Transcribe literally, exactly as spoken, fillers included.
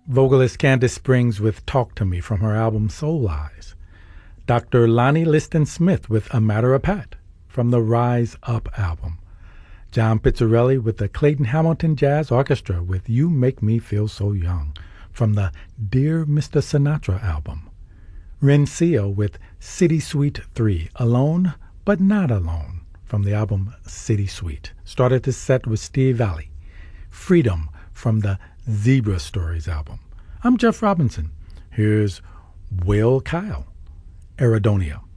Vocalist Candace Springs with Talk to Me from her album Soul Eyes. Doctor Lonnie Liston Smith with A Matter of Pat from the Rise Up album. John Pizzarelli with the Clayton Hamilton Jazz Orchestra with You Make Me Feel So Young from the Dear Mister Sinatra album. Rencio with City Suite three, Alone But Not Alone from the album City Suite. Started this set with Steve Valley. Freedom from the Zebra Stories album. I'm Jeff Robinson. Here's Will Kyle, Aradonia.